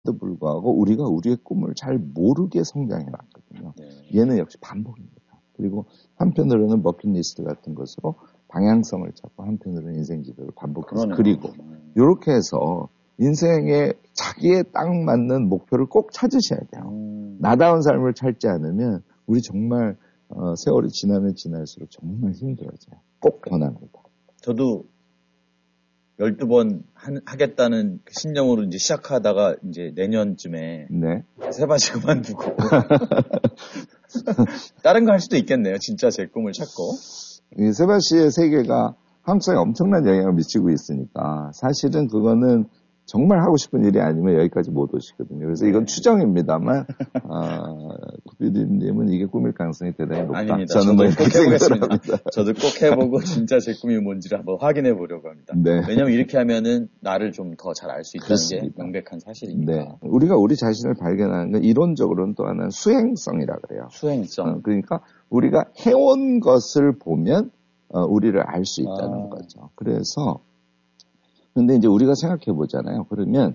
또 불구하고 우리가 우리의 꿈을 잘 모르게 성장해 왔거든요. 네. 얘는 역시 반복입니다. 그리고 한편으로는 버킷리스트 같은 것으로 방향성을 잡고 한편으로는 인생 지도를 반복해서 그리고 이렇게 해서 인생에 자기에 딱 맞는 목표를 꼭 찾으셔야 돼요. 나다운 삶을 찾지 않으면 우리 정말 세월이 지나면 지날수록 정말 힘들어져요. 꼭 권합니다. 저도 12번 하겠다는 그 신념으로 이제 시작하다가 이제 내년쯤에 네. 세바시 그만두고 다른 거 할 수도 있겠네요. 진짜 제 꿈을 찾고. 이 세바시의 세계가 한국사에 엄청난 영향을 미치고 있으니까 사실은 그거는 정말 하고 싶은 일이 아니면 여기까지 못 오시거든요. 그래서 이건 추정입니다만 구피디님은 이게 꿈일 가능성이 대단히 높다. 아닙니다. 저는 꼭 해보겠습니다. 저도 꼭 해보고 진짜 제 꿈이 뭔지를 한번 확인해 보려고 합니다. 네. 왜냐하면 이렇게 하면은 나를 좀 더 잘 알 수 있다는 그렇습니다. 게 명백한 사실이니까. 네. 우리가 우리 자신을 발견하는 건 이론적으로는 또 하나는 수행성이라 그래요. 수행성. 그러니까 우리가 해온 것을 보면 우리를 알 수 있다는 거죠. 그래서 근데 이제 우리가 생각해 보잖아요. 그러면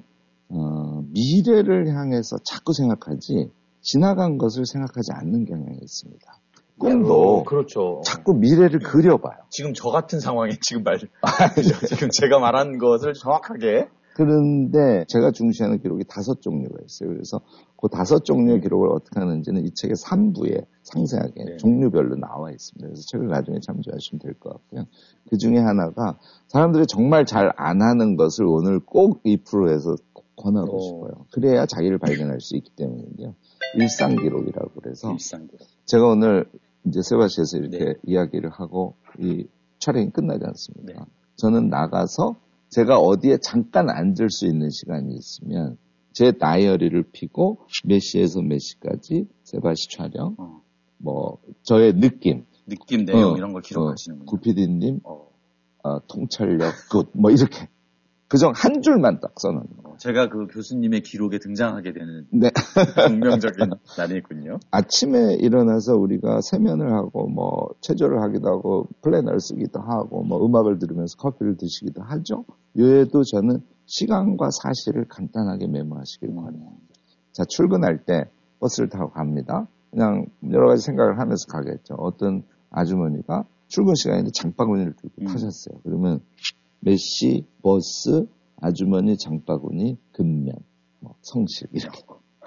미래를 향해서 자꾸 생각하지 지나간 것을 생각하지 않는 경향이 있습니다. 꿈도 그렇죠. 자꾸 미래를 그려봐요. 지금 저 같은 상황에 지금 지금 제가 말한 것을 정확하게. 그런데 제가 중시하는 기록이 5종류가 있어요. 그래서 그 5종류의 기록을 어떻게 하는지는 이 책의 3부에 상세하게 종류별로 나와 있습니다. 그래서 책을 나중에 참조하시면 될 것 같고요. 그 중에 하나가 사람들이 정말 잘 안 하는 것을 오늘 꼭 이 프로에서 권하고 싶어요. 그래야 자기를 발견할 수 있기 때문인데요. 일상기록이라고 그래서 일상기록. 제가 오늘 이제 세바시에서 이렇게 이야기를 하고 이 촬영이 끝나지 않습니까? 저는 나가서 제가 어디에 잠깐 앉을 수 있는 시간이 있으면 제 다이어리를 피고 몇 시에서 몇 시까지 세바시 촬영, 뭐 저의 느낌 내용 이런 걸 기록하시는군요. 구피디님 통찰력 굿 뭐 이렇게 그중 한 줄만 딱 써놓는 거예요. 제가 그 교수님의 기록에 등장하게 되는 네. 운명적인 날이군요. 아침에 일어나서 우리가 세면을 하고 뭐 체조를 하기도 하고 플래너를 쓰기도 하고 뭐 음악을 들으면서 커피를 드시기도 하죠. 이외에도 저는 시간과 사실을 간단하게 메모하시길 권해요. 자, 출근할 때 버스를 타고 갑니다. 그냥 여러 가지 생각을 하면서 가겠죠. 어떤 아주머니가 출근 시간인데 장바구니를 들고 타셨어요. 그러면 몇 시 버스 아주머니 장바구니 근면 뭐 성실 이렇게.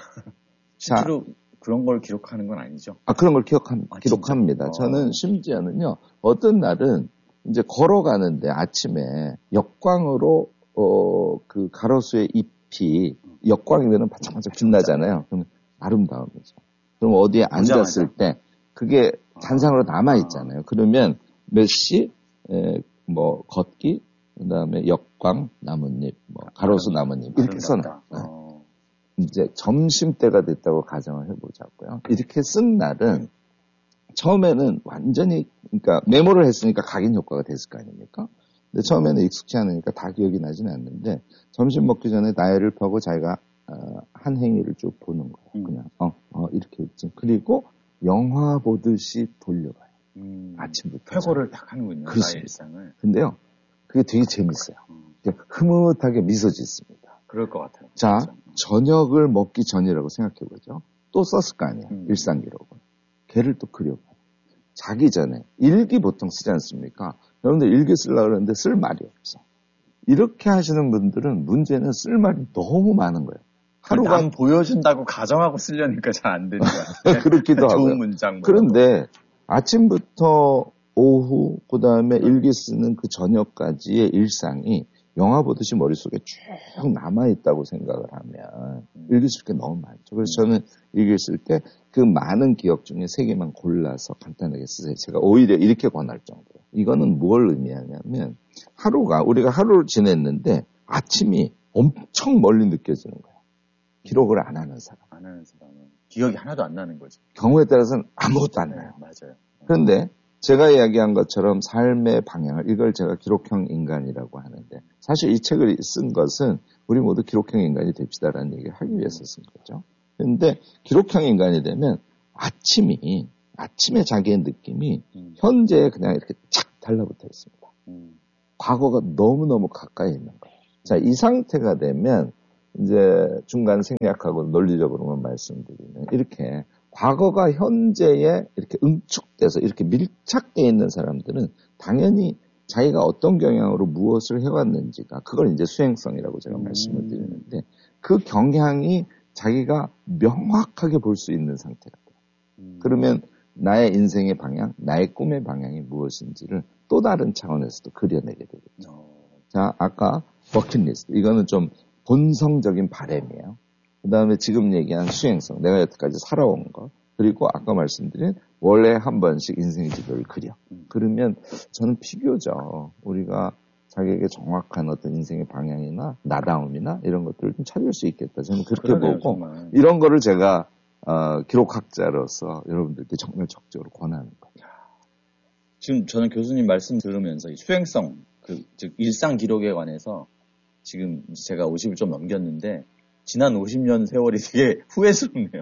실제로 그런 걸 기록하는 건 아니죠? 그런 걸 기록합니다. 저는 심지어는요 어떤 날은 이제 걸어가는데 아침에 역광으로 그 가로수의 잎이 역광이면은 반짝반짝 빛나잖아요. 그럼 아름다움이죠. 그럼 어디에 앉았을 때 그게 잔상으로 남아 있잖아요. 그러면 몇 시 뭐 걷기 그다음에 역광 나뭇잎 뭐 가로수 나뭇잎 이렇게 써놔요. 이제 점심때가 됐다고 가정을 해보자고요. 이렇게 쓴 날은 처음에는 완전히 그러니까 메모를 했으니까 각인 효과가 됐을 거 아닙니까? 근데 처음에는 익숙치 않으니까 다 기억이 나지는 않는데 점심 먹기 전에 나열을 펴고 자기가 한 행위를 쭉 보는 거예요. 그냥 이렇게 있지. 그리고 영화 보듯이 돌려봐요. 아침부터 회고를 딱 하는군요. 나의 일상을. 근데요, 그게 되게 재밌어요. 흐뭇하게 미소 짓습니다. 그럴 것 같아요. 자, 저녁을 먹기 전이라고 생각해보죠. 또 썼을 거 아니에요. 일상기록은. 걔를 또 그려봐요. 자기 전에 일기 보통 쓰지 않습니까? 여러분들 일기 쓰려고 그러는데 쓸 말이 없어. 이렇게 하시는 분들은 문제는 쓸 말이 너무 많은 거예요. 하루가 보여준다고 가정하고 쓰려니까 잘 안 되는 거야. 그렇기도 하고요. 좋은 문장. 그런데 아침부터 오후 그다음에 일기 쓰는 그 저녁까지의 일상이 영화 보듯이 머릿속에 쭉 남아있다고 생각을 하면 일기 쓸 게 너무 많죠. 그래서 저는 일기 쓸 때 그 많은 기억 중에 3개만 골라서 간단하게 쓰세요. 제가 오히려 이렇게 권할 정도예요. 이거는 뭘 의미하냐면 우리가 하루를 지냈는데 아침이 엄청 멀리 느껴지는 거예요. 기록을 안 하는 사람. 안 하는 사람은 기억이 하나도 안 나는 거죠. 경우에 따라서는 아무것도 안 나요. 맞아요. 그런데 제가 이야기한 것처럼 삶의 방향을 이걸 제가 기록형 인간이라고 하는데 사실 이 책을 쓴 것은 우리 모두 기록형 인간이 됩시다라는 얘기를 하기 위해서 쓴 거죠. 그런데 기록형 인간이 되면 아침에 자기의 느낌이 현재에 그냥 이렇게 착 달라붙어 있습니다. 과거가 너무너무 가까이 있는 거예요. 자, 이 상태가 되면 이제 중간 생략하고 논리적으로만 말씀드리면 이렇게 과거가 현재에 이렇게 응축돼서 이렇게 밀착되어 있는 사람들은 당연히 자기가 어떤 경향으로 무엇을 해왔는지가 그걸 이제 수행성이라고 제가 말씀을 드리는데 그 경향이 자기가 명확하게 볼 수 있는 상태가 돼요. 그러면 나의 인생의 방향, 나의 꿈의 방향이 무엇인지를 또 다른 차원에서도 그려내게 되겠죠. 자, 아까 버킷리스트. 이거는 좀 본성적인 바람이에요. 그 다음에 지금 얘기한 수행성. 내가 여태까지 살아온 거. 그리고 아까 말씀드린 원래 한 번씩 인생의 지도를 그려. 그러면 저는 비교적 우리가 자기에게 정확한 어떤 인생의 방향이나 나다움이나 이런 것들을 좀 찾을 수 있겠다. 저는 그렇게 그러네요, 보고 정말. 이런 거를 제가 기록학자로서 여러분들께 정말 적극적으로 권하는 거예요. 지금 저는 교수님 말씀 들으면서 이 수행성, 즉 일상 기록에 관해서 지금 제가 50을 좀 넘겼는데 지난 50년 세월이 되게 후회스럽네요.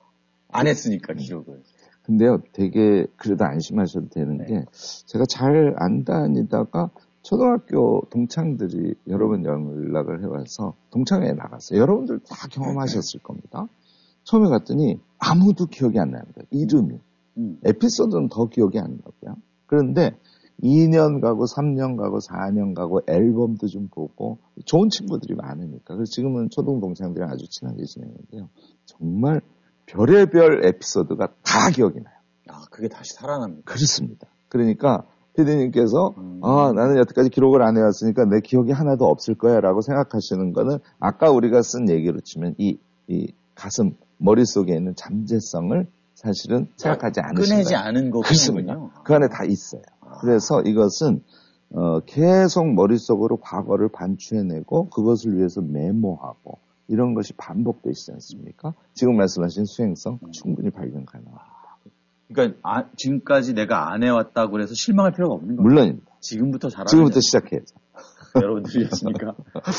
안 했으니까 기록을. 근데요, 되게 그래도 안심하셔도 되는 게 제가 잘 안 다니다가 초등학교 동창들이 여러 번 연락을 해와서 동창회에 나갔어요. 여러분들 다 경험하셨을 겁니다. 처음에 갔더니 아무도 기억이 안 나는 거예요. 이름이. 에피소드는 더 기억이 안 나고요. 그런데 2년 가고 3년 가고 4년 가고 앨범도 좀 보고 좋은 친구들이 많으니까. 그래서 지금은 초등 동창들이 아주 친하게 지내는데요. 정말 별의별 에피소드가 다 기억이 나요. 아, 그게 다시 살아납니다. 그렇습니다. 그러니까 피디님께서 나는 여태까지 기록을 안 해왔으니까 내 기억이 하나도 없을 거야 라고 생각하시는 거는 아까 우리가 쓴 얘기로 치면 이 가슴, 머릿속에 있는 잠재성을 사실은 생각하지 않으신다. 꺼내지 않은 거군요. 그 안에 다 있어요. 그래서 이것은 계속 머릿속으로 과거를 반추해내고 그것을 위해서 메모하고 이런 것이 반복되어 있지 않습니까? 지금 말씀하신 수행성 충분히 발견 가능합니다. 그러니까 지금까지 내가 안 해왔다고 해서 실망할 필요가 없는 거예요. 물론입니다. 지금부터 잘하는 지금부터 시작해야죠. 여러분들이었으니까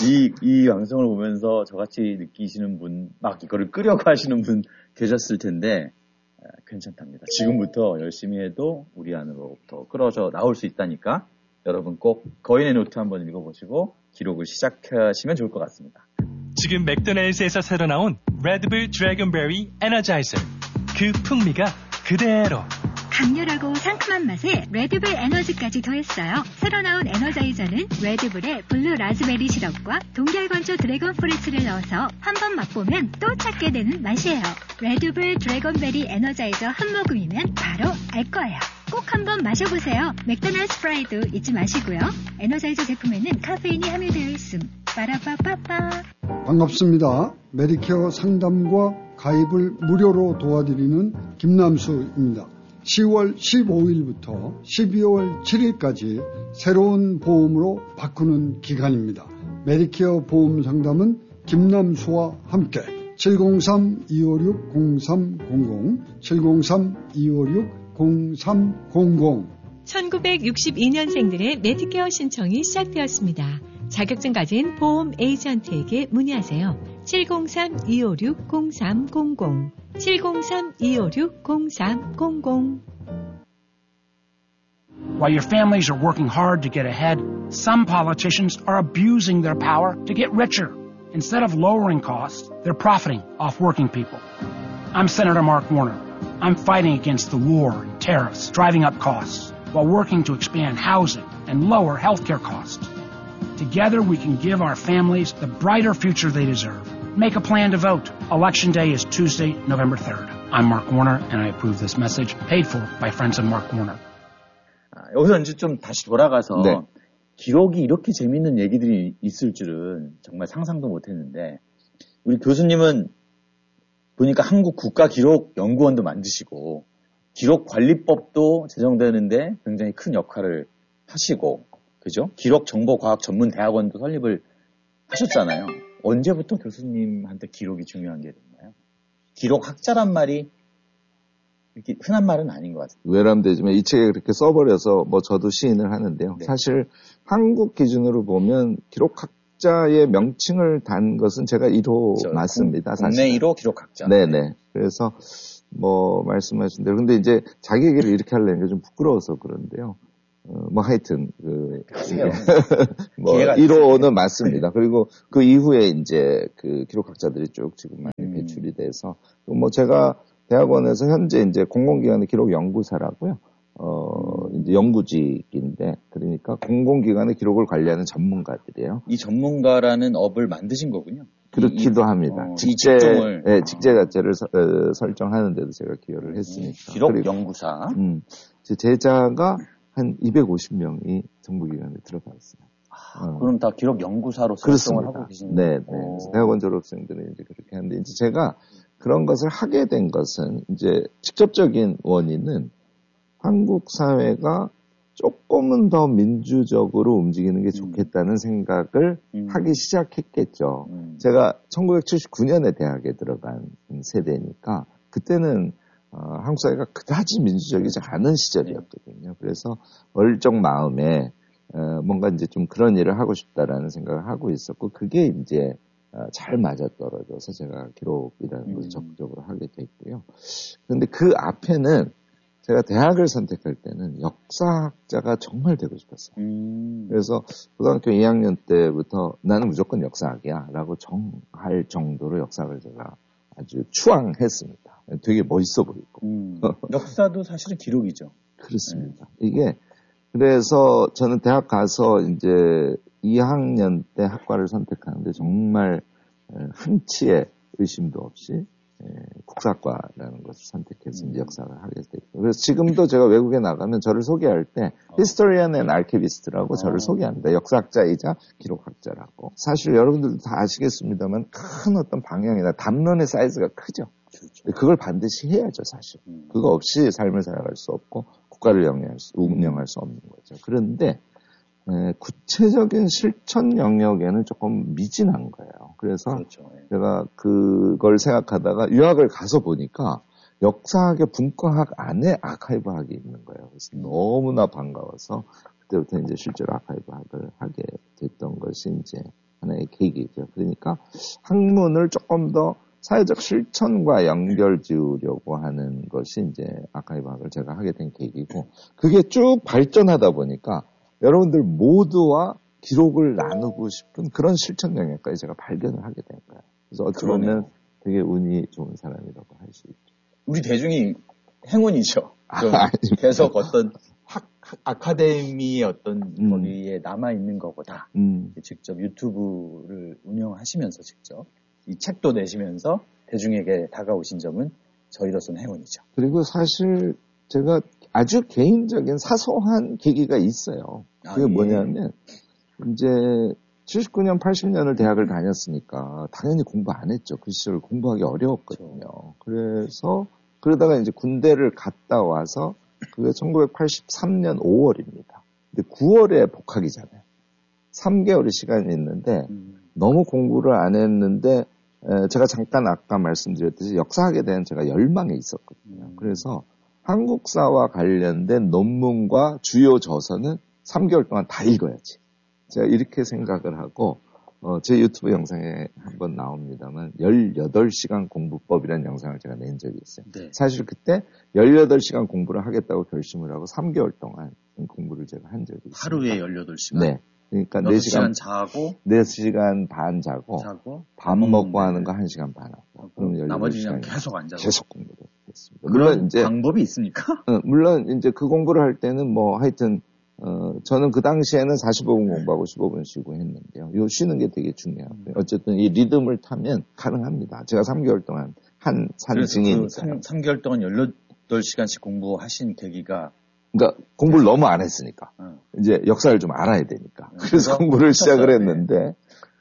이 방송을 보면서 저같이 느끼시는 분, 막 이거를 끓여가시는 분 계셨을 텐데 괜찮답니다. 지금부터 열심히 해도 우리 안으로부터 끌어져 나올 수 있다니까 여러분 꼭 거인의 노트 한번 읽어보시고 기록을 시작하시면 좋을 것 같습니다. 지금 맥도날드에서 새로 나온 레드불 드래곤베리 에너자이저. 그 풍미가 그대로. 강렬하고 상큼한 맛에 레드불 에너지까지 더했어요. 새로 나온 에너자이저는 레드불에 블루 라즈베리 시럽과 동결건조 드래곤 프루츠를 넣어서 한 번 맛보면 또 찾게 되는 맛이에요. 레드불 드래곤베리 에너자이저 한 모금이면 바로 알 거예요. 꼭 한번 마셔보세요. 맥도날드 프라이도 잊지 마시고요. 에너자이저 제품에는 카페인이 함유되어 있음. 빠라빠빠빠. 반갑습니다. 메디케어 상담과 가입을 무료로 도와드리는 김남수입니다. 10월 15일부터 12월 7일까지 새로운 보험으로 바꾸는 기간입니다. 메디케어 보험 상담은 김남수와 함께 703-256-0300 703-256-0300 1962년생들의 메디케어 신청이 시작되었습니다. 자격증 가진 보험 에이전트에게 문의하세요. 703-256-0300 703-256-0300 While your families are working hard to get ahead, some politicians are abusing their power to get richer. Instead of lowering costs, they're profiting off working people. I'm Senator Mark Warner. I'm fighting against the war and tariffs, driving up costs, while working to expand housing and lower healthcare costs. Together we can give our families the brighter future they deserve. Make a plan to vote. Election Day is Tuesday, November 3rd. I'm Mark Warner, and I approve this message, paid for by friends of Mark Warner. 여기서 이제 좀 다시 돌아가서 네. 기록이 이렇게 재밌는 얘기들이 있을 줄은 정말 상상도 못했는데 우리 교수님은 보니까 한국 국가기록연구원도 만드시고 기록관리법도 제정되는데 굉장히 큰 역할을 하시고 그죠? 기록정보과학 전문대학원도 설립을 하셨잖아요. 언제부터 교수님한테 기록이 중요한 게 됐나요? 기록학자란 말이 이렇게 흔한 말은 아닌 것 같아요. 외람되지만 이 책에 그렇게 써버려서 뭐 저도 시인을 하는데요. 네. 사실 한국 기준으로 보면 기록학자의 명칭을 단 것은 제가 1호 맞습니다. 국내 1호 기록학자. 네네. 그래서 뭐 말씀하신 대로 근데 이제 자기 얘기를 이렇게 하려는 게 좀 부끄러워서 그런데요. 뭐 하여튼 뭐 기회가 1호는 맞습니다. 그리고 그 이후에 이제 그 기록학자들이 쭉 지금 많이 배출이 돼서 뭐 제가 대학원에서 현재 이제 공공기관의 기록연구사라고요. 이제 연구직인데 그러니까 공공기관의 기록을 관리하는 전문가들이에요. 이 전문가라는 업을 만드신 거군요. 그렇기도 합니다. 직제 자체를 설정하는 데도 제가 기여를 했으니까. 기록연구사. 제 제자가 한 250명이 정부기관에 들어가 있어요. 그럼 다 기록연구사로 활동을 하고 계시는 네, 네. 대학원 졸업생들은 이제 그렇게 하는데 이제 제가 그런 것을 하게 된 것은 이제 직접적인 원인은 한국 사회가 조금은 더 민주적으로 움직이는 게 좋겠다는 생각을 하기 시작했겠죠. 제가 1979년에 대학에 들어간 세대니까 그때는 한국 사회가 그다지 민주적이지 않은 시절이었거든요. 그래서 얼적 마음에 뭔가 이제 좀 그런 일을 하고 싶다라는 생각을 하고 있었고 그게 이제 잘 맞아떨어져서 제가 기록이라는 걸 적극적으로 하게 됐고요. 그런데 그 앞에는 제가 대학을 선택할 때는 역사학자가 정말 되고 싶었어요. 그래서 고등학교 2학년 때부터 나는 무조건 역사학이야 라고 정할 정도로 역사학을 제가 아주 추앙했습니다. 되게 멋있어 보이고. 역사도 사실은 기록이죠. 그렇습니다. 이게 그래서 저는 대학 가서 이제 2학년 때 학과를 선택하는데 정말 한치의 의심도 없이 국사과라는 것을 선택해서 이제 역사를 하게 됐고 그래서 지금도 제가 외국에 나가면 저를 소개할 때 Historian and Archivist라고 저를 소개합니다. 역사학자이자 기록학자라고. 사실 여러분들도 다 아시겠습니다만 큰 어떤 방향이나 담론의 사이즈가 크죠. 그렇죠. 그걸 반드시 해야죠, 사실. 그거 없이 삶을 살아갈 수 없고 국가를 운영할 수 없는 거죠. 그런데 구체적인 실천 영역에는 조금 미진한 거예요. 그래서 그렇죠. 제가 그걸 생각하다가 유학을 가서 보니까 역사학의 분과학 안에 아카이브학이 있는 거예요. 그래서 너무나 반가워서 그때부터 이제 실제로 아카이브학을 하게 됐던 것이 이제 하나의 계기죠. 그러니까 학문을 조금 더 사회적 실천과 연결 지으려고 하는 것이 이제 아카이브학을 제가 하게 된 계기고 그게 쭉 발전하다 보니까 여러분들 모두와 기록을 나누고 싶은 그런 실천 영역까지 제가 발견을 하게 된 거예요. 그래서 어찌 보면 되게 운이 좋은 사람이라고 할 수 있죠. 우리 대중이 행운이죠. 계속 어떤 아카데미의 어떤 거기에 남아있는 것보다 직접 유튜브를 운영하시면서 직접 이 책도 내시면서 대중에게 다가오신 점은 저희로서는 행운이죠. 그리고 사실 제가 아주 개인적인 사소한 계기가 있어요. 그게 뭐냐면 이제 79년, 80년을 대학을 다녔으니까 당연히 공부 안 했죠. 그 시절 공부하기 어려웠거든요. 그래서 그러다가 이제 군대를 갔다 와서 그게 1983년 5월입니다. 근데 9월에 복학이잖아요. 3개월의 시간이 있는데 너무 공부를 안 했는데 제가 잠깐 아까 말씀드렸듯이 역사학에 대한 제가 열망이 있었거든요. 그래서 한국사와 관련된 논문과 주요 저서는 3개월 동안 다 읽어야지. 제가 이렇게 생각을 하고 제 유튜브 영상에 한번 나옵니다만 18시간 공부법이라는 영상을 제가 낸 적이 있어요. 네. 사실 그때 18시간 공부를 하겠다고 결심을 하고 3개월 동안 공부를 제가 한 적이 있어요. 하루에 18시간? 네. 그러니까 4시간 자고 4시간 반 자고 밥 먹고 하는 거 1시간 반 하고 그럼 나머지는 계속 안 자고 계속 공부를 했습니다. 물론 이제 방법이 있습니까? 물론 이제 그 공부를 할 때는 뭐 하여튼 저는 그 당시에는 45분 공부하고 15분 쉬고 했는데요. 요 쉬는 게 되게 중요하고요. 어쨌든 이 리듬을 타면 가능합니다. 제가 3개월 동안 한 산증이니까. 3개월 동안 18시간씩 공부하신 계기가 그러니까 공부를 너무 안 했으니까. 이제 역사를 좀 알아야 되니까. 그래서 공부를 시작을 했는데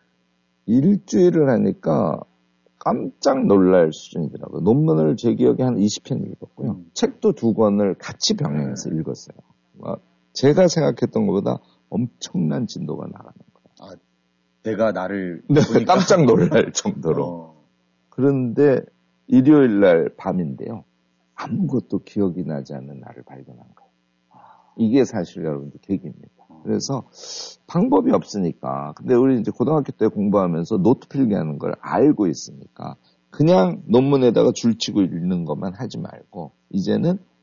일주일을 하니까 깜짝 놀랄 수준이더라고요. 논문을 제 기억에 한 20편 읽었고요. 책도 2권을 같이 병행해서 읽었어요. 제가 생각했던 것보다 엄청난 진도가 나가는 거예요. 내가 나를 보니까 깜짝 놀랄 정도로. 그런데 일요일 날 밤인데요. 아무것도 기억이 나지 않는 나를 발견한 거예요. 이게 사실 여러분들 계기입니다. 그래서 방법이 없으니까. 근데 우리 이제 고등학교 때 공부하면서 노트 필기하는 걸 알고 있으니까 그냥 논문에다가 줄치고 읽는 것만 하지 말고 이제는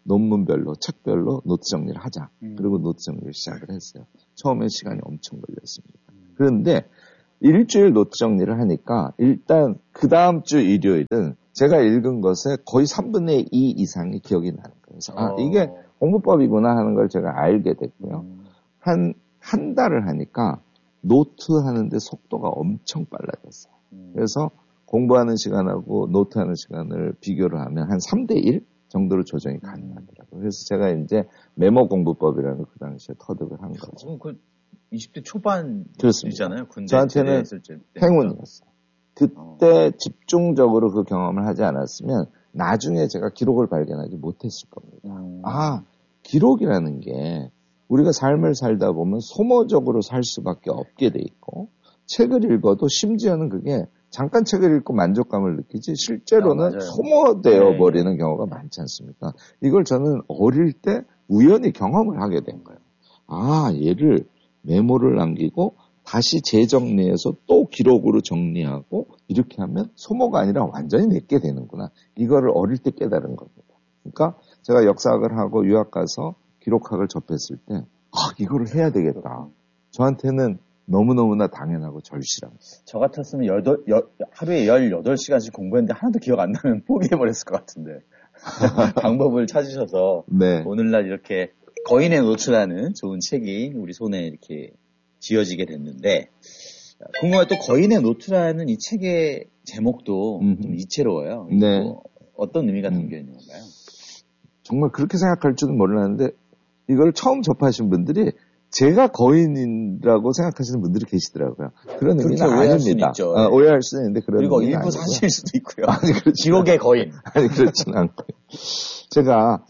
논문별로, 책별로 노트 정리를 하자. 그리고 노트 정리를 시작을 했어요. 처음에 시간이 엄청 걸렸습니다. 그런데 일주일 노트 정리를 하니까 일단 그 다음 주 일요일은 제가 읽은 것의 거의 3분의 2 이상이 기억이 나는 거예요. 그래서 이게 공부법이구나 하는 걸 제가 알게 됐고요. 한 달을 하니까 노트 하는데 속도가 엄청 빨라졌어요. 그래서 공부하는 시간하고 노트하는 시간을 비교를 하면 한 3대1 정도로 조정이 가능하더라고요. 그래서 제가 이제 메모 공부법이라는 걸 그 당시에 터득을 한 거죠. 그 20대 초반이잖아요. 군대 저한테는 행운이었어요. 그때 집중적으로 그 경험을 하지 않았으면 나중에 제가 기록을 발견하지 못했을 겁니다. 기록이라는 게 우리가 삶을 살다 보면 소모적으로 살 수밖에 없게 돼 있고 책을 읽어도 심지어는 그게 잠깐 책을 읽고 만족감을 느끼지 실제로는 소모되어 버리는 경우가 많지 않습니까? 이걸 저는 어릴 때 우연히 경험을 하게 된 거예요. 얘를 메모를 남기고 다시 재정리해서 또 기록으로 정리하고 이렇게 하면 소모가 아니라 완전히 내게 되는구나. 이거를 어릴 때 깨달은 겁니다. 그러니까 제가 역사학을 하고 유학 가서 기록학을 접했을 때 이거를 해야 되겠다. 저한테는 너무너무나 당연하고 절실한 거예요. 저 같았으면 하루에 18시간씩 공부했는데 하나도 기억 안 나면 포기해버렸을 것 같은데 방법을 찾으셔서 네. 오늘날 이렇게 거인의 노트라는 좋은 책이 우리 손에 이렇게 지어지게 됐는데 궁금한 또 거인의 노트라는 이 책의 제목도 좀 이채로워요. 네. 어떤 의미가 담겨 있는 건가요? 정말 그렇게 생각할 줄은 몰랐는데 이걸 처음 접하신 분들이 제가 거인이라고 생각하시는 분들이 계시더라고요. 그런 의미는 아닙니다. 오해할 수는 있는데 그런 그리고 의미는 일부 아니고요. 사실일 수도 있고요. 기록의 거인. 그렇지는 않고요. 제가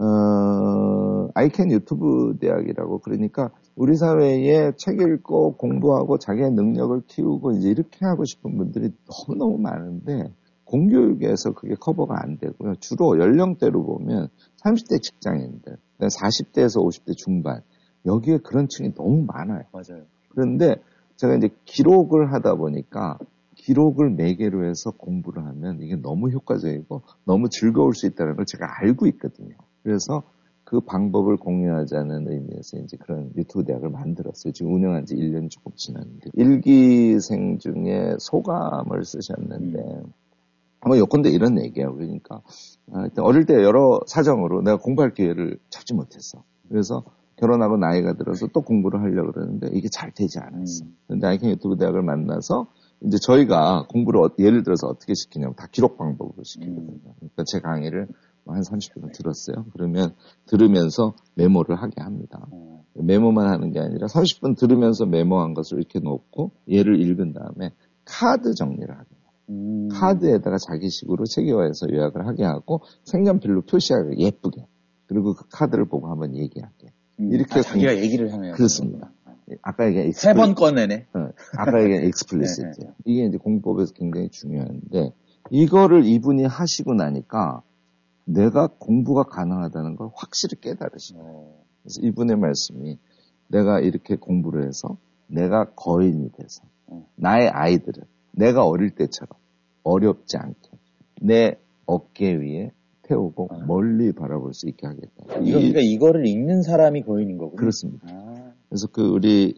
아이캔 유튜브 대학이라고 그러니까 우리 사회에 책 읽고 공부하고 자기의 능력을 키우고 이제 이렇게 하고 싶은 분들이 너무너무 많은데 공교육에서 그게 커버가 안 되고요. 주로 연령대로 보면 30대 직장인들, 40대에서 50대 중반 여기에 그런 층이 너무 많아요. 맞아요. 그런데 제가 이제 기록을 하다 보니까 기록을 매개로 해서 공부를 하면 이게 너무 효과적이고 너무 즐거울 수 있다는 걸 제가 알고 있거든요. 그래서 그 방법을 공유하자는 의미에서 이제 그런 유튜브 대학을 만들었어요. 지금 운영한 지 1년 조금 지났는데. 일기생 중에 소감을 쓰셨는데, 아마 요건데 이런 얘기예요. 그러니까, 일단 어릴 때 여러 사정으로 내가 공부할 기회를 잡지 못했어. 그래서 결혼하고 나이가 들어서 또 공부를 하려고 그러는데 이게 잘 되지 않았어. 근데 아이캔 유튜브 대학을 만나서 이제 저희가 공부를 예를 들어서 어떻게 시키냐면 다 기록 방법으로 시키거든요. 그러니까 제 강의를 한 30분 들었어요. 그러면 들으면서 메모를 하게 합니다. 메모만 하는 게 아니라 30분 들으면서 메모한 것을 이렇게 놓고 얘를 읽은 다음에 카드 정리를 하게 해요. 카드에다가 자기식으로 체계화해서 요약을 하게 하고 색연필로 표시하게 예쁘게. 그리고 그 카드를 보고 한번 얘기하게. 이렇게 자기가 얘기를 하네요. 그렇습니다. 아까 얘기한 세 번 꺼내네. 아까 얘기한 익스플리시트예요. 이게 이제 공법에서 굉장히 중요한데 이거를 이분이 하시고 나니까 내가 공부가 가능하다는 걸 확실히 깨달으시네요. 그래서 이분의 말씀이 내가 이렇게 공부를 해서 내가 거인이 돼서 나의 아이들은 내가 어릴 때처럼 어렵지 않게 내 어깨 위에 태우고 멀리 바라볼 수 있게 하겠다. 그러니까 이거를 읽는 사람이 거인인 거군요. 그렇습니다. 그래서 그 우리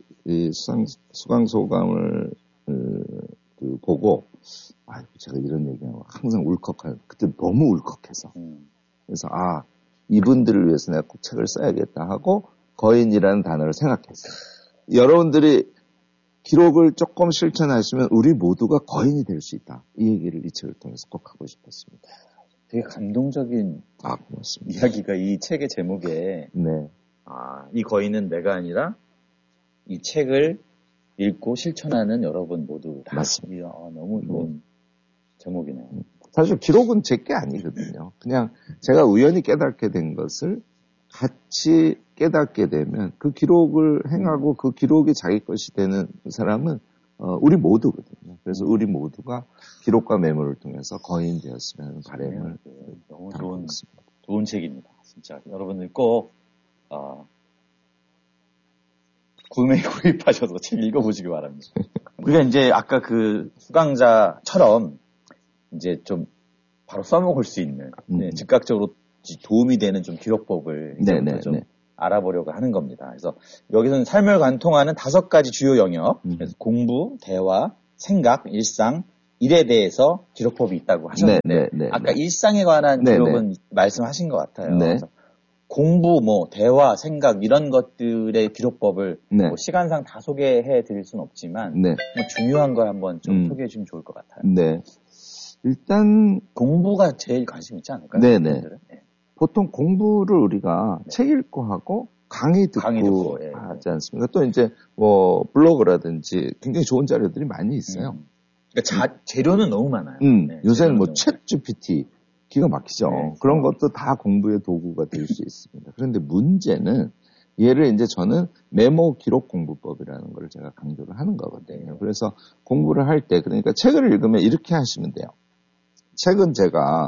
수강소감을 보고 제가 이런 얘기하면 항상 울컥한 그때 너무 울컥해서 그래서 이분들을 위해서 내가 꼭 책을 써야겠다 하고 거인이라는 단어를 생각했어요. 여러분들이 기록을 조금 실천하시면 우리 모두가 거인이 될 수 있다. 이 얘기를 이 책을 통해서 꼭 하고 싶었습니다. 되게 감동적인 고맙습니다. 이야기가 이 책의 제목에 네. 이 거인은 내가 아니라 이 책을 읽고 실천하는 여러분 모두 다. 맞습니다. 너무 좋은 제목이네요. 사실 기록은 제 게 아니거든요. 그냥 제가 우연히 깨닫게 된 것을 같이 깨닫게 되면 그 기록을 행하고 그 기록이 자기 것이 되는 사람은 우리 모두거든요. 그래서 우리 모두가 기록과 메모를 통해서 거인 되었으면 하는 바람을 너무 좋은 책입니다. 진짜 여러분들 꼭 구입하셔서 책 읽어보시기 바랍니다. 우리가 이제 아까 그 수강자처럼 이제 좀 바로 써먹을 수 있는 즉각적으로 도움이 되는 좀 기록법을 네네. 좀 알아보려고 하는 겁니다. 그래서 여기서는 삶을 관통하는 5가지 주요 영역, 그래서 공부, 대화, 생각, 일상, 일에 대해서 기록법이 있다고 하셨는데 아까 일상에 관한 기록은 말씀하신 것 같아요. 그래서 공부, 뭐 대화, 생각 이런 것들의 기록법을 뭐 시간상 다 소개해 드릴 수는 없지만 뭐 중요한 걸 한번 좀 소개해 주면 좋을 것 같아요. 네. 일단 공부가 제일 관심 있지 않을까요? 네네. 보통 공부를 우리가 책 읽고 하고 강의 듣고 하지 않습니까? 또 이제 뭐 블로그라든지 굉장히 좋은 자료들이 많이 있어요. 그러니까 재료는 너무 많아요. 요새는 뭐 챗 GPT 기가 막히죠. 그런 것도 다 공부의 도구가 될 수 있습니다. 그런데 문제는 얘를 이제 저는 메모 기록 공부법이라는 걸 제가 강조를 하는 거거든요. 그래서 공부를 할 때 그러니까 책을 읽으면 이렇게 하시면 돼요. 책은 제가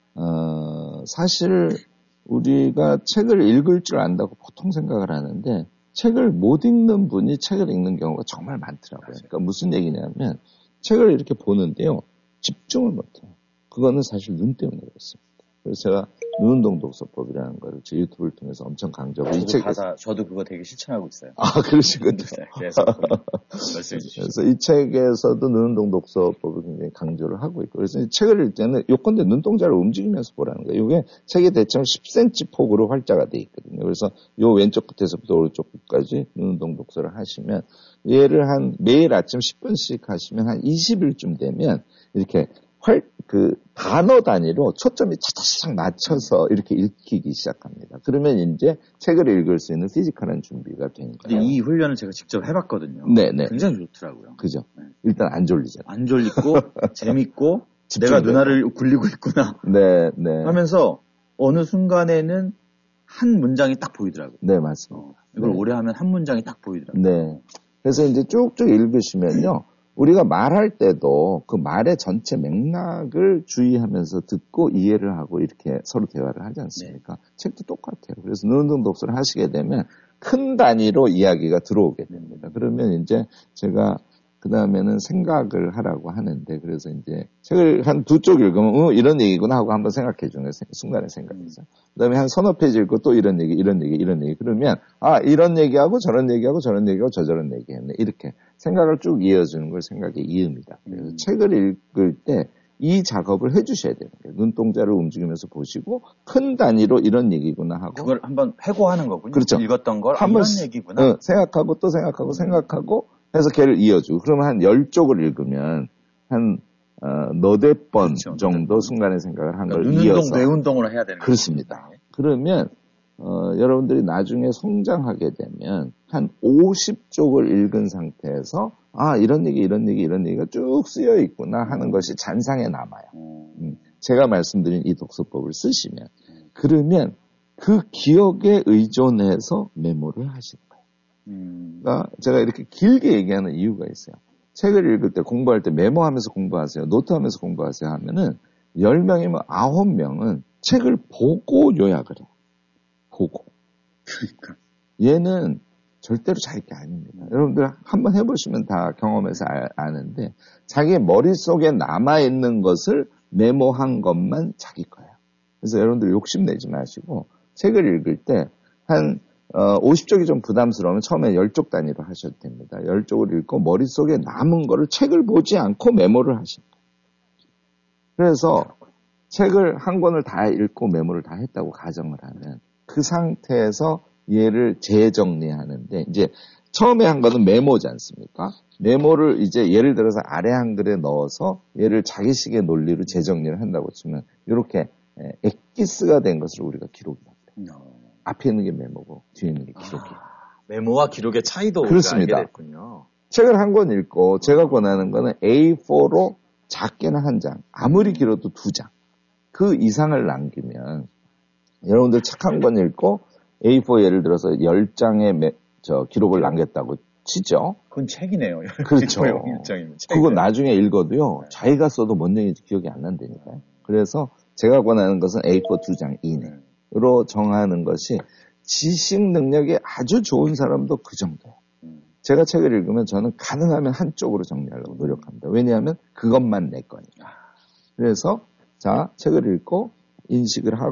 사실 우리가 책을 읽을 줄 안다고 보통 생각을 하는데 책을 못 읽는 분이 책을 읽는 경우가 정말 많더라고요. 그러니까 무슨 얘기냐면 책을 이렇게 보는데요. 집중을 못해요. 그거는 사실 눈 때문에 그렇습니다. 그래서 제가 눈운동 독서법이라는 걸 제 유튜브를 통해서 엄청 강조하고 저도 그거 되게 실천하고 있어요. 아, 그러시군요. 그래서 말씀해 주시죠. 그래서 이 책에서도 눈운동 독서법을 굉장히 강조를 하고 있고 그래서 이 책을 읽을 때는 요건데 눈동자를 움직이면서 보라는 거예요. 이게 책이 대충 10cm 폭으로 활자가 돼 있거든요. 그래서 요 왼쪽 끝에서부터 오른쪽 끝까지 눈운동 독서를 하시면 얘를 매일 아침 10분씩 하시면 한 20일쯤 되면 이렇게 단어 단위로 초점이 차차차차 맞춰서 이렇게 읽히기 시작합니다. 그러면 이제 책을 읽을 수 있는 피지컬한 준비가 되는 거예요. 이 훈련을 제가 직접 해봤거든요. 네네. 굉장히 좋더라고요. 그죠. 일단 안 졸리잖아요. 안 졸리고, 재밌고, 내가 눈알을 굴리고 있구나. 네네. 하면서 어느 순간에는 한 문장이 딱 보이더라고요. 네, 맞습니다. 이걸 오래 하면 한 문장이 딱 보이더라고요. 네. 그래서 이제 쭉쭉 읽으시면요. 우리가 말할 때도 그 말의 전체 맥락을 주의하면서 듣고 이해를 하고 이렇게 서로 대화를 하지 않습니까? 책도 똑같아요. 그래서 눈운동 독서를 하시게 되면 큰 단위로 이야기가 들어오게 됩니다. 그러면 이제 제가 그 다음에는 생각을 하라고 하는데 그래서 이제 책을 한 2쪽 읽으면 이런 얘기구나 하고 한번 생각해 주는 거예요. 순간에 생각해서. 그 다음에 한 서너 페이지 읽고 또 이런 얘기 그러면 이런 얘기하고 저런 얘기하고 저런 얘기하고 저런 얘기했네. 이렇게 생각을 쭉 이어주는 걸 생각의 이음이다. 그래서 책을 읽을 때 이 작업을 해 주셔야 되는 거예요. 눈동자를 움직이면서 보시고 큰 단위로 이런 얘기구나 하고 그걸 한번 회고하는 거군요. 그렇죠. 읽었던 걸 이런 얘기구나. 생각하고 또 생각하고 해서 걔를 이어주고 그러면 한 10쪽을 읽으면 한 너댓 번 정도 순간의 생각을 한 걸 이어서 뇌운동으로 해야 되는 그렇습니다. 그러면 여러분들이 나중에 성장하게 되면 한 50쪽을 읽은 상태에서 이런 얘기가 쭉 쓰여 있구나 하는 것이 잔상에 남아요. 제가 말씀드린 이 독서법을 쓰시면 그러면 그 기억에 의존해서 메모를 하시는 거예요. 그러니까 제가 이렇게 길게 얘기하는 이유가 있어요. 책을 읽을 때 공부할 때 메모하면서 공부하세요. 노트하면서 공부하세요 하면은 10명이면 9명은 책을 보고 요약을 해요. 보고. 그러니까. 얘는 절대로 자기 게 아닙니다. 여러분들 한번 해보시면 다 경험해서 아는데 자기 머릿속에 남아있는 것을 메모한 것만 자기 거예요. 그래서 여러분들 욕심내지 마시고 책을 읽을 때 한 50쪽이 좀 부담스러우면 처음에 10쪽 단위로 하셔도 됩니다. 10쪽을 읽고 머릿속에 남은 거를 책을 보지 않고 메모를 하시는 거예요. 그래서 책을 한 권을 다 읽고 메모를 다 했다고 가정을 하면 그 상태에서 얘를 재정리하는데 이제 처음에 한 거는 메모지 않습니까? 메모를 이제 예를 들어서 아래 한글에 넣어서 얘를 자기식의 논리로 재정리를 한다고 치면 이렇게 엑기스가 된 것을 우리가 기록이 합니다. 앞에 있는 게 메모고 뒤에 있는 게 기록이에요. 메모와 기록의 차이도 그렇습니다. 알게 됐군요. 책을 한 권 읽고 제가 권하는 거는 A4로 작게는 한 장, 아무리 길어도 2장. 그 이상을 남기면 여러분들 책 한 권 읽고 A4 예를 들어서 10장의 기록을 남겼다고 치죠. 그건 책이네요. 그렇죠. 그거 나중에 읽어도요. 네. 자기가 써도 뭔 얘기인지 기억이 안 난다니까요. 그래서 제가 권하는 것은 A4 2장 이내로 정하는 것이 지식 능력이 아주 좋은 사람도 그 정도예요. 제가 책을 읽으면 저는 가능하면 한쪽으로 정리하려고 노력합니다. 왜냐하면 그것만 내 거니까. 그래서 자 책을 읽고 인식을 하고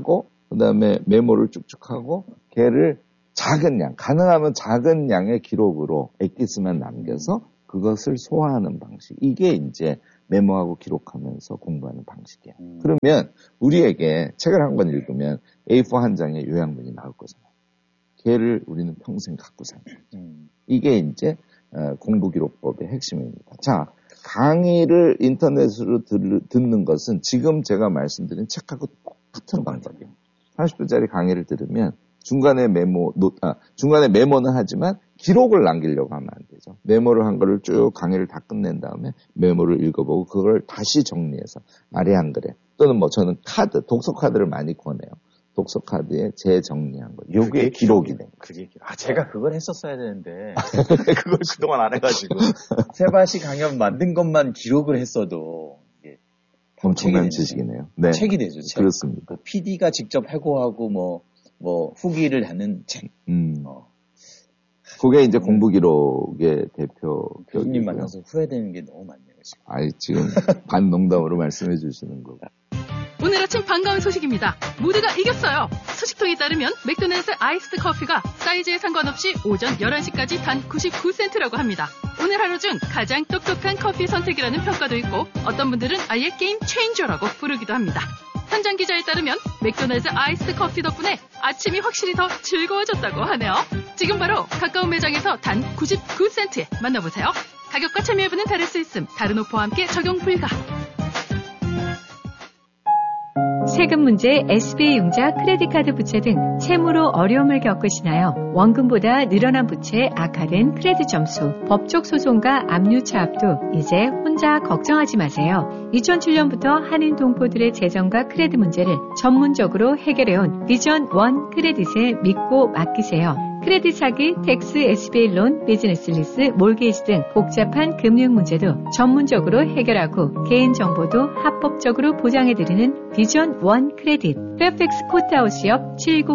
그 다음에 메모를 쭉쭉 하고 걔를 작은 양, 가능하면 작은 양의 기록으로 엑기스만 남겨서 그것을 소화하는 방식. 이게 이제 메모하고 기록하면서 공부하는 방식이에요. 그러면 우리에게 책을 한 권 읽으면 A4 한 장의 요약문이 나올 거잖아요. 걔를 우리는 평생 갖고 사는 거죠. 이게 이제 공부기록법의 핵심입니다. 자, 강의를 인터넷으로 듣는 것은 지금 제가 말씀드린 책하고 똑같은 방법이에요. 30분짜리 강의를 들으면 중간에 메모는 하지만 기록을 남기려고 하면 안 되죠. 메모를 한 거를 쭉 강의를 다 끝낸 다음에 메모를 읽어보고 그걸 다시 정리해서 아래 한 글에 또는 뭐 저는 독서 카드를 많이 권해요. 독서 카드에 재정리한 거. 요게 기록이 된 거예요. 제가 그걸 했었어야 되는데 그걸 그동안 안 해가지고 세바시 강연 만든 것만 기록을 했어도 이게 엄청난 지식이네요. 네. 책이 되죠. 책. 그렇습니다. PD가 직접 해고하고 뭐 후기를 하는 책. 그게 이제 공부 기록의 대표. 교수님 만나서 후회되는 게 너무 많네요. 지금 반농담으로 말씀해 주시는 거고. 오늘 아침 반가운 소식입니다. 모두가 이겼어요. 소식통에 따르면 맥도날드 아이스드 커피가 사이즈에 상관없이 오전 11시까지 단 99센트라고 합니다. 오늘 하루 중 가장 똑똑한 커피 선택이라는 평가도 있고 어떤 분들은 아예 게임 체인저라고 부르기도 합니다. 현장 기자에 따르면 맥도날드 아이스드 커피 덕분에 아침이 확실히 더 즐거워졌다고 하네요. 지금 바로 가까운 매장에서 단 99센트에 만나보세요. 가격과 참여 여부는 다를 수 있음. 다른 오퍼와 함께 적용 불가. 세금 문제, SB융자, 크레딧카드 부채 등 채무로 어려움을 겪으시나요? 원금보다 늘어난 부채, 악화된 크레딧 점수, 법적 소송과 압류 차압도 이제 혼자 걱정하지 마세요. 2007년부터 한인 동포들의 재정과 크레딧 문제를 전문적으로 해결해온 비전 원 크레딧에 믿고 맡기세요. 크레딧 사기, 텍스, SBA론, 비즈니스 리스, 몰게이지 등 복잡한 금융 문제도 전문적으로 해결하고 개인정보도 합법적으로 보장해드리는 비전 원 크레딧. 페어팩스 코트하우스 옆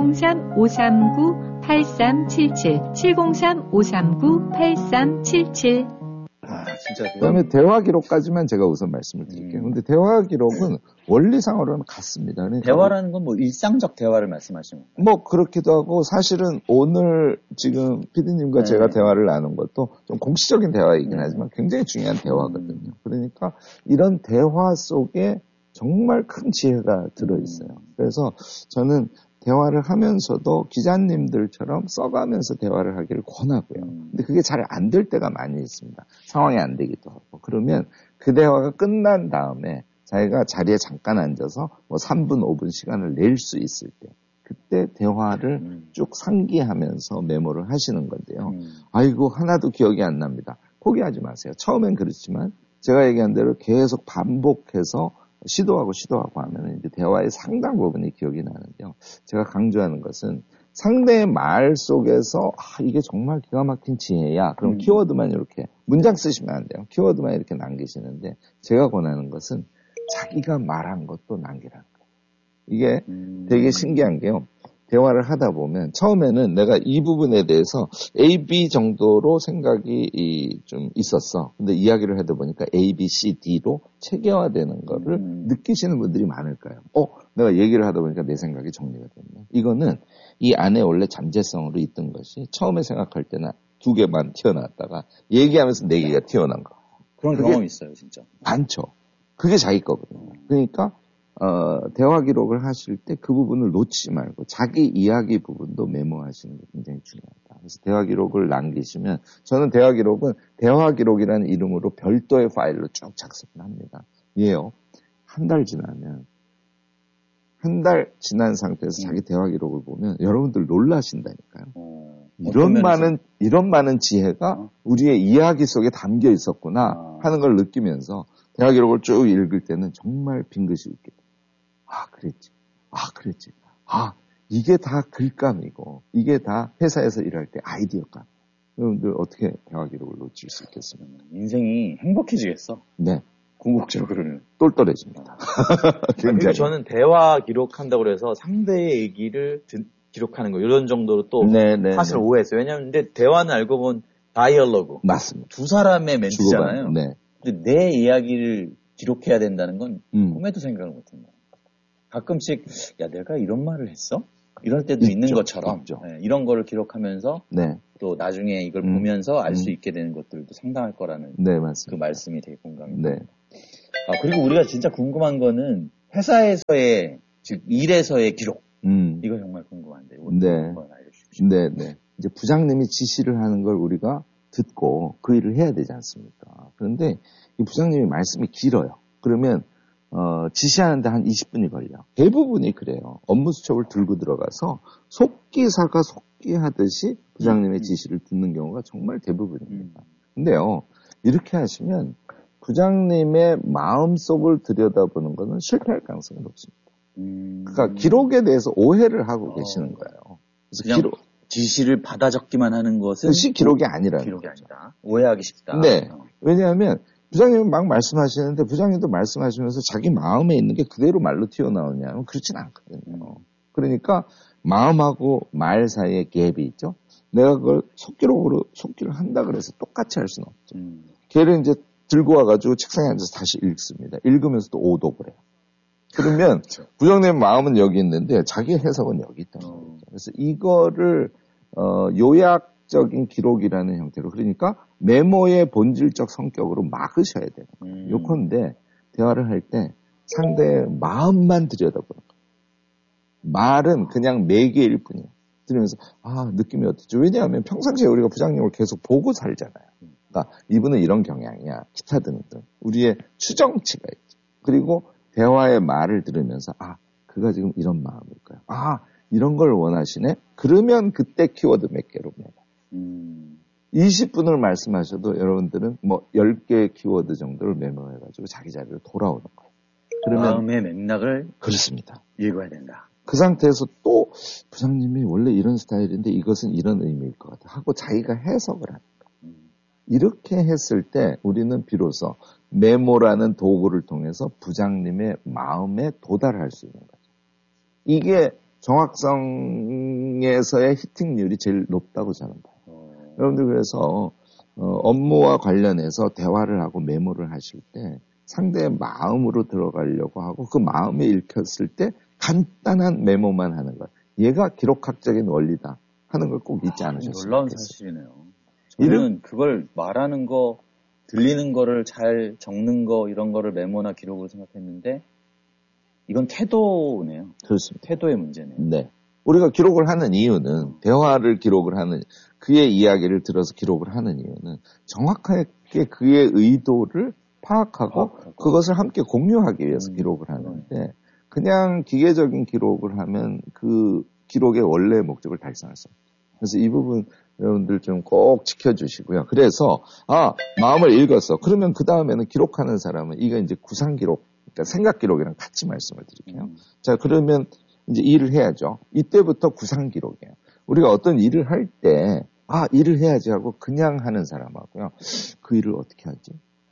703-539-8377 703-539-8377. 진짜. 그다음에 대화 기록까지만 제가 우선 말씀을 드릴게요. 근데 대화 기록은 원리상으로는 같습니다. 그러니까 대화라는 건 뭐 일상적 대화를 말씀하시는 거예요? 뭐 그렇기도 하고 사실은 오늘 지금 PD님과 제가 대화를 나눈 것도 좀 공식적인 대화이긴 하지만 굉장히 중요한 대화거든요. 그러니까 이런 대화 속에 정말 큰 지혜가 들어있어요. 그래서 저는 대화를 하면서도 기자님들처럼 써가면서 대화를 하기를 권하고요. 근데 그게 잘 안 될 때가 많이 있습니다. 상황이 안 되기도 하고. 그러면 그 대화가 끝난 다음에 자기가 자리에 잠깐 앉아서 뭐 3분, 5분 시간을 낼 수 있을 때 그때 대화를 쭉 상기하면서 메모를 하시는 건데요. 아이고 하나도 기억이 안 납니다. 포기하지 마세요. 처음엔 그렇지만 제가 얘기한 대로 계속 반복해서 시도하고 하면 이제 대화의 상당 부분이 기억이 나는데요. 제가 강조하는 것은 상대의 말 속에서 이게 정말 기가 막힌 지혜야. 그럼 키워드만 이렇게 문장 쓰시면 안 돼요. 키워드만 이렇게 남기시는데 제가 권하는 것은 자기가 말한 것도 남기라는 거예요. 이게 되게 신기한 게요. 대화를 하다 보면 처음에는 내가 이 부분에 대해서 A, B 정도로 생각이 좀 있었어. 근데 이야기를 하다 보니까 A, B, C, D로 체계화되는 거를 느끼시는 분들이 많을 거예요. 내가 얘기를 하다 보니까 내 생각이 정리가 됐네. 이거는 이 안에 원래 잠재성으로 있던 것이 처음에 생각할 때는 2개만 튀어나왔다가 얘기하면서 4개가 튀어나온 거예요. 그런 경험이 있어요, 진짜. 많죠. 그게 자기 거거든요. 그러니까 대화 기록을 하실 때 그 부분을 놓치지 말고 자기 이야기 부분도 메모하시는 게 굉장히 중요하다. 그래서 대화 기록을 남기시면 저는 대화 기록은 대화 기록이라는 이름으로 별도의 파일로 쭉 작성을 합니다. 예요. 한 달 지나면 한 달 지난 상태에서 자기 대화 기록을 보면 여러분들 놀라신다니까요. 이런 많은 지혜가 우리의 이야기 속에 담겨 있었구나 하는 걸 느끼면서 대화 기록을 쭉 읽을 때는 정말 빙긋이 웃게 돼요. 그랬지. 이게 다 글감이고, 이게 다 회사에서 일할 때 아이디어감. 여러분들 어떻게 대화 기록을 놓칠 수 있겠습니까? 인생이 행복해지겠어. 네. 궁극적으로는. 똘똘해집니다. 그리고 저는 대화 기록한다고 해서 상대의 얘기를 기록하는 거, 이런 정도로 또 사실 오해했어요. 왜냐면, 근데 대화는 알고 보면 다이얼로그. 맞습니다. 두 사람의 멘트잖아요. 네. 근데 내 이야기를 기록해야 된다는 건 꿈에도 생각을 못했네요. 가끔씩 야 내가 이런 말을 했어? 이럴 때도 있는 것처럼 네, 이런 거를 기록하면서 네. 또 나중에 이걸 보면서 알 수 있게 되는 것들도 상당할 거라는 네, 맞습니다. 그 말씀이 되게 공감이 네. 됩니다. 그리고 우리가 진짜 궁금한 거는 회사에서의 즉 일에서의 기록 이거 정말 궁금한데 네. 한번 알려주십시오. 네, 네. 이제 부장님이 지시를 하는 걸 우리가 듣고 그 일을 해야 되지 않습니까? 그런데 이 부장님이 말씀이 길어요. 그러면 지시하는데 한 20분이 걸려. 대부분이 그래요. 업무 수첩을 들고 들어가서 속기사가 속기하듯이 부장님의 지시를 듣는 경우가 정말 대부분입니다. 근데요, 이렇게 하시면 부장님의 마음속을 들여다보는 것은 실패할 가능성이 높습니다. 그러니까 기록에 대해서 오해를 하고 계시는 거예요. 그래서 그냥 지시를 받아 적기만 하는 것은 그것이 기록이 아니라는 기록이 아니다. 오해하기 쉽다. 네. 왜냐하면 부장님은 막 말씀하시는데 부장님도 말씀하시면서 자기 마음에 있는 게 그대로 말로 튀어나오냐면 그렇진 않거든요. 그러니까 마음하고 말 사이에 갭이 있죠. 내가 그걸 속기를 한다 그래서 똑같이 할 수는 없죠. 걔를 이제 들고 와가지고 책상에 앉아서 다시 읽습니다. 읽으면서 또 오독을 해요. 그러면 그렇죠. 부장님 마음은 여기 있는데 자기 해석은 여기 있다는 거죠. 그래서 이거를 요약적인 기록이라는 형태로 그러니까 메모의 본질적 성격으로 막으셔야 돼요. 요컨대 대화를 할 때 상대의 마음만 들여다보는 거예요. 말은 그냥 매개일 뿐이에요. 들으면서 느낌이 어떻죠? 왜냐하면 평상시에 우리가 부장님을 계속 보고 살잖아요. 그러니까 이분은 이런 경향이야. 기타 등등. 우리의 추정치가 있죠. 그리고 대화의 말을 들으면서 그가 지금 이런 마음일 거야. 이런 걸 원하시네? 그러면 그때 키워드 몇 개로 메모. 20분을 말씀하셔도 여러분들은 10개의 키워드 정도를 메모해가지고 자기 자리로 돌아오는 거예요. 그러면 마음의 맥락을 그렇습니다. 읽어야 된다. 그 상태에서 또 부장님이 원래 이런 스타일인데 이것은 이런 의미일 것 같아 하고 자기가 해석을 하는 거예요. 이렇게 했을 때 우리는 비로소 메모라는 도구를 통해서 부장님의 마음에 도달할 수 있는 거죠. 이게 정확성에서의 히팅률이 제일 높다고 저는 봐요. 여러분들 그래서 업무와 관련해서 대화를 하고 메모를 하실 때 상대의 마음으로 들어가려고 하고 그 마음에 읽혔을 때 간단한 메모만 하는 것. 얘가 기록학적인 원리다 하는 걸 꼭 잊지 않으셨으면 놀라운 사실이네요. 저는 그걸 말하는 거, 들리는 거를 잘 적는 거 이런 거를 메모나 기록으로 생각했는데 이건 태도네요. 그렇습니다. 태도의 문제네요. 네. 우리가 기록을 하는 이유는 대화를 기록을 하는 그의 이야기를 들어서 기록을 하는 이유는 정확하게 그의 의도를 파악하고 그것을 함께 공유하기 위해서 기록을 하는데 그냥 기계적인 기록을 하면 그 기록의 원래의 목적을 달성할 수 없어요. 그래서 이 부분 여러분들 좀 꼭 지켜주시고요. 그래서 마음을 읽었어. 그러면 그 다음에는 기록하는 사람은 이거 이제 구상 기록, 그러니까 생각 기록이랑 같이 말씀을 드릴게요. 자, 그러면 이제 일을 해야죠. 이때부터 구상 기록이에요. 우리가 어떤 일을 할 때 일을 해야지 하고 그냥 하는 사람하고요. 그 일을 어떻게 하지?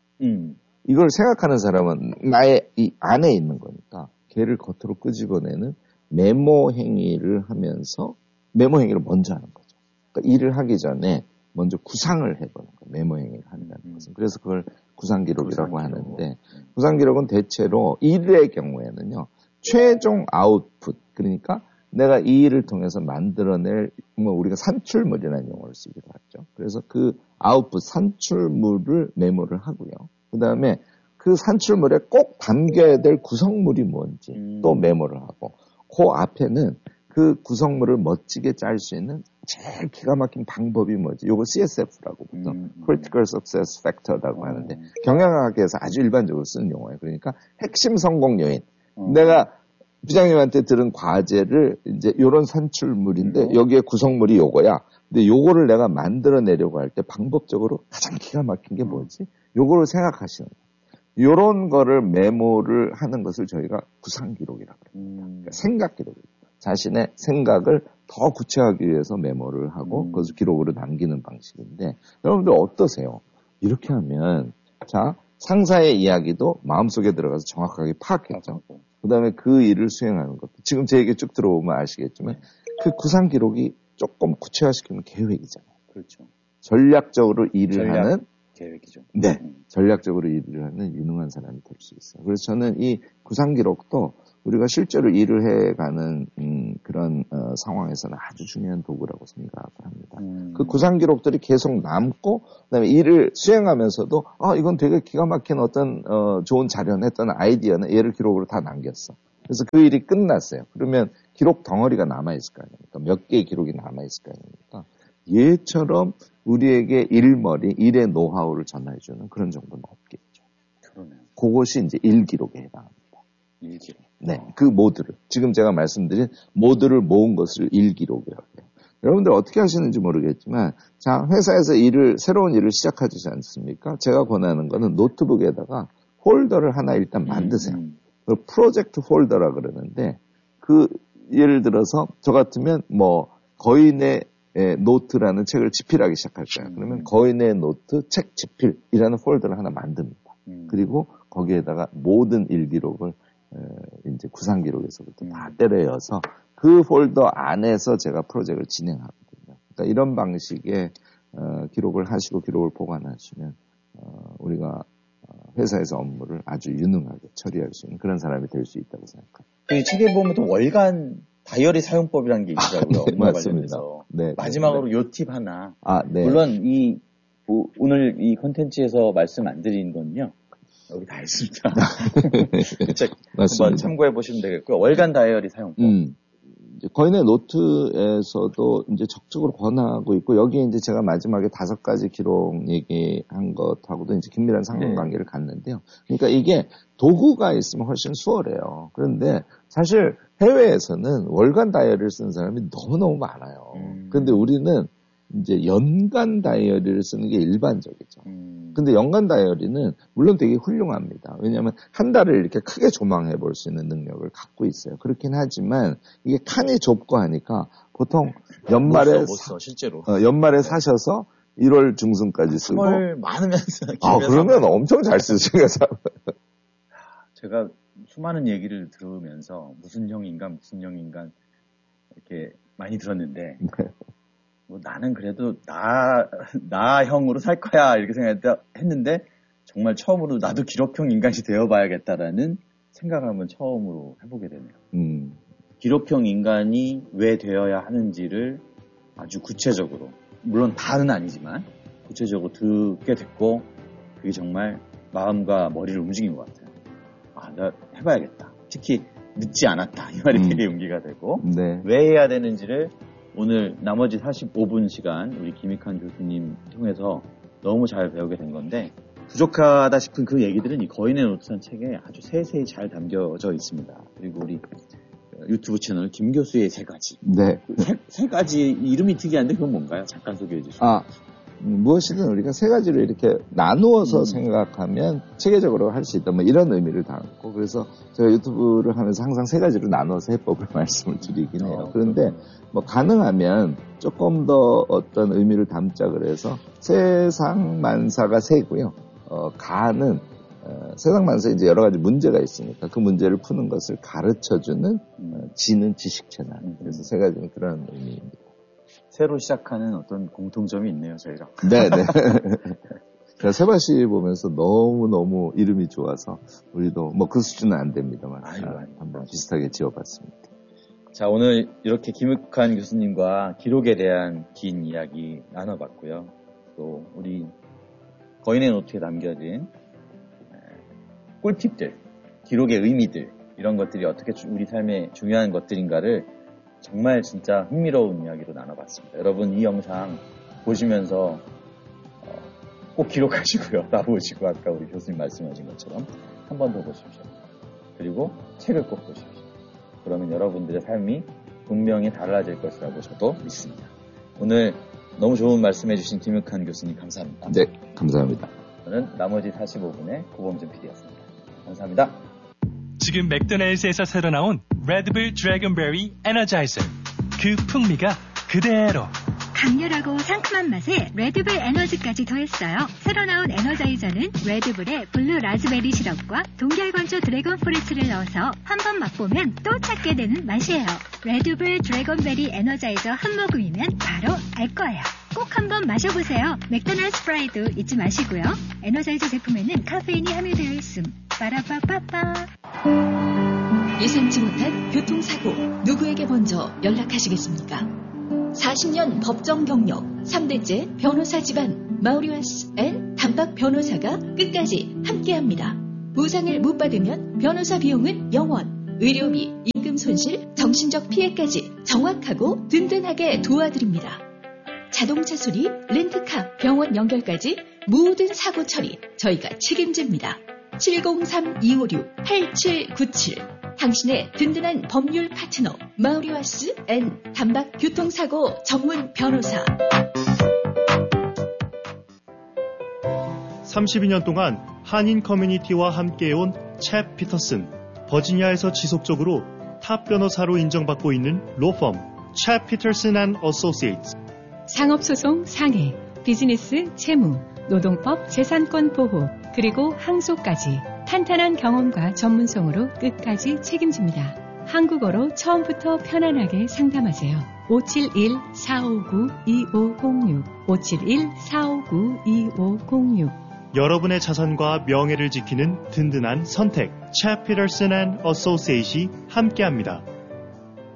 이걸 생각하는 사람은 나의 이 안에 있는 거니까 걔를 겉으로 끄집어내는 메모 행위를 하면서 메모 행위를 먼저 하는 거죠. 그러니까 일을 하기 전에 먼저 구상을 해보는 거예요. 메모 행위를 한다는 것은. 그래서 그걸 구상기록이라고 하는데 구상기록은 대체로 일의 경우에는요. 최종 아웃풋 그러니까 내가 이 일을 통해서 만들어낼 우리가 산출물이라는 용어를 쓰기도 하죠. 그래서 그 아웃풋 산출물을 메모를 하고요. 그 다음에 그 산출물에 꼭 담겨야 될 구성물이 뭔지 또 메모를 하고 그 앞에는 그 구성물을 멋지게 짤 수 있는 제일 기가 막힌 방법이 뭐지? 요거 CSF라고 보통 Critical Success Factor라고 하는데 경영학에서 아주 일반적으로 쓰는 용어예요. 그러니까 핵심 성공 요인. 내가 부장님한테 들은 과제를 이제 요런 산출물인데 여기에 구성물이 요거야. 근데 요거를 내가 만들어내려고 할 때 방법적으로 가장 기가 막힌 게 뭐지? 요거를 생각하시는 거예요. 요런 거를 메모를 하는 것을 저희가 구상기록이라고 합니다. 그러니까 생각기록이에요. 자신의 생각을 더 구체화하기 위해서 메모를 하고 그것을 기록으로 남기는 방식인데 여러분들 어떠세요? 이렇게 하면 자 상사의 이야기도 마음속에 들어가서 정확하게 파악했죠. 그 다음에 그 일을 수행하는 것도 지금 제 얘기 쭉 들어보면 아시겠지만 그 구상기록이 조금 구체화시키는 계획이잖아요. 그렇죠. 전략적으로 일을 하는 계획이죠. 네. 전략적으로 일을 하는 유능한 사람이 될 수 있어요. 그래서 저는 이 구상기록도 우리가 실제로 일을 해가는 그런 상황에서는 아주 중요한 도구라고 생각을 합니다. 그 구상 기록들이 계속 남고 그다음에 일을 수행하면서도 이건 되게 기가 막힌 어떤 좋은 자료는 했던 아이디어는 얘를 기록으로 다 남겼어. 그래서 그 일이 끝났어요. 그러면 기록 덩어리가 남아있을 거 아닙니까? 몇 개의 기록이 남아있을 거 아닙니까? 얘처럼 우리에게 일의 노하우를 전해주는 그런 정보는 없겠죠. 그러네요. 그것이 이제 일기록에 해당합니다. 일기록. 네, 그 모드를. 지금 제가 말씀드린 모드를 모은 것을 일기록이라고 해요. 여러분들 어떻게 하시는지 모르겠지만, 자, 회사에서 새로운 일을 시작하지 않습니까? 제가 권하는 거는 노트북에다가 폴더를 하나 일단 만드세요. 프로젝트 폴더라 그러는데, 예를 들어서, 저 같으면 거인의 노트라는 책을 집필하기 시작할 거예요. 그러면 거인의 노트 책 집필이라는 폴더를 하나 만듭니다. 그리고 거기에다가 모든 일기록을 이제 구상 기록에서부터 다 때려여서 그 폴더 안에서 제가 프로젝트를 진행하거든요. 그러니까 이런 방식의 기록을 하시고 기록을 보관하시면 우리가 회사에서 업무를 아주 유능하게 처리할 수 있는 그런 사람이 될 수 있다고 생각합니다. 그 책에 보면 또 월간 다이어리 사용법이라는 게 있더라고요. 네, 맞습니다. 네, 마지막으로 요 팁 하나. 네. 물론 오늘 이 콘텐츠에서 말씀 안 드린 건요. 여기 다 있습니다. 그 책 한번 참고해 보시면 되겠고요. 월간 다이어리 사용법. 거인의 노트에서도 이제 적극적으로 권하고 있고, 여기에 이제 제가 마지막에 5가지 기록 얘기한 것하고도 이제 긴밀한 상관관계를 갖는데요. 그러니까 이게 도구가 있으면 훨씬 수월해요. 그런데 사실 해외에서는 월간 다이어리를 쓰는 사람이 너무너무 많아요. 그런데 우리는 이제 연간 다이어리를 쓰는 게 일반적이죠. 근데 연간 다이어리는 물론 되게 훌륭합니다. 왜냐하면 한 달을 이렇게 크게 조망해 볼 수 있는 능력을 갖고 있어요. 그렇긴 하지만 이게 칸이 좁고 하니까 보통 연말에 못 써, 실제로. 연말에 사셔서 1월 중순까지 쓰고. 3월 많으면서. 그러면 엄청 잘 쓰시겠어. 제가 수많은 얘기를 들으면서 무슨 형인가 이렇게 많이 들었는데. 나는 그래도 나 형으로 살 거야 이렇게 생각했는데 정말 처음으로 나도 기록형 인간이 되어봐야겠다라는 생각을 한번 처음으로 해보게 되네요. 기록형 인간이 왜 되어야 하는지를 아주 구체적으로, 물론 다는 아니지만 구체적으로 듣게 됐고 그게 정말 마음과 머리를 움직인 것 같아요. 나 해봐야겠다. 특히 늦지 않았다 이 말이 되게 용기가 되고 왜 해야 되는지를 오늘 나머지 45분 시간 우리 김익환 교수님 통해서 너무 잘 배우게 된 건데, 부족하다 싶은 그 얘기들은 이 거인의 노트라는 책에 아주 세세히 잘 담겨져 있습니다. 그리고 우리 유튜브 채널 김 교수의 3가지. 네. 세 가지 이름이 특이한데 그건 뭔가요? 잠깐 소개해 주시죠. 무엇이든 우리가 3가지로 이렇게 나누어서 생각하면 체계적으로 할 수 있다. 이런 의미를 담고, 그래서 제가 유튜브를 하면서 항상 3가지로 나눠서 해법을 말씀을 드리긴 해요. 그런데 가능하면 조금 더 어떤 의미를 담자 그래서 세상 만사가 3고요. 가는 세상 만사에 이제 여러 가지 문제가 있으니까 그 문제를 푸는 것을 가르쳐주는 지는 지식 채널. 그래서 3가지는 그런 의미입니다. 새로 시작하는 어떤 공통점이 있네요, 저희랑. 네네. 제가 세바시 보면서 너무너무 이름이 좋아서 우리도 그 수준은 안 됩니다만 한번 비슷하게 지어봤습니다. 자, 오늘 이렇게 김익환 교수님과 기록에 대한 긴 이야기 나눠봤고요. 또 우리 거인의 노트에 남겨진 꿀팁들, 기록의 의미들, 이런 것들이 어떻게 우리 삶에 중요한 것들인가를 정말 진짜 흥미로운 이야기로 나눠봤습니다. 여러분 이 영상 보시면서 꼭 기록하시고요. 나보시고 아까 우리 교수님 말씀하신 것처럼 한 번 더 보십시오. 그리고 책을 꼭 보십시오. 그러면 여러분들의 삶이 분명히 달라질 것이라고 저도 믿습니다. 오늘 너무 좋은 말씀해주신 김익환 교수님 감사합니다. 네, 감사합니다. 저는 나머지 45분의 고범준 PD였습니다. 감사합니다. 지금 맥도날드에서 새로 나온 레드불 드래곤베리 에너자이저. 그 풍미가 그대로. 강렬하고 상큼한 맛에 레드불 에너지까지 더했어요. 새로 나온 에너자이저는 레드불에 블루 라즈베리 시럽과 동결건조 드래곤 프루츠를 넣어서 한 번 맛보면 또 찾게 되는 맛이에요. 레드불 드래곤베리 에너자이저 한 모금이면 바로 알 거예요. 꼭 한번 마셔보세요. 맥도날드 프라이도 잊지 마시고요. 에너자이저 제품에는 카페인이 함유되어 있음. 빠라빠빠빠. 예상치 못한 교통사고 누구에게 먼저 연락하시겠습니까? 40년 법정 경력 3대째 변호사 집안 마우리와스 앤 단박 변호사가 끝까지 함께합니다. 보상을 못 받으면 변호사 비용은 0원, 의료비, 임금 손실, 정신적 피해까지 정확하고 든든하게 도와드립니다. 자동차 수리, 렌트카, 병원 연결까지 모든 사고 처리 저희가 책임집니다. 703-256-8797 당신의 든든한 법률 파트너 마우리와스 앤 단박 교통사고 전문 변호사. 32년 동안 한인 커뮤니티와 함께해온 챕 피터슨, 버지니아에서 지속적으로 탑 변호사로 인정받고 있는 로펌 챕 피터슨 앤 어소시에이츠. 상업소송 상해, 비즈니스 채무, 노동법 재산권 보호, 그리고 항소까지 탄탄한 경험과 전문성으로 끝까지 책임집니다. 한국어로 처음부터 편안하게 상담하세요. 571-459-2506 571-459-2506 여러분의 자산과 명예를 지키는 든든한 선택 챕 피터슨 앤 어소시에이트이 함께합니다.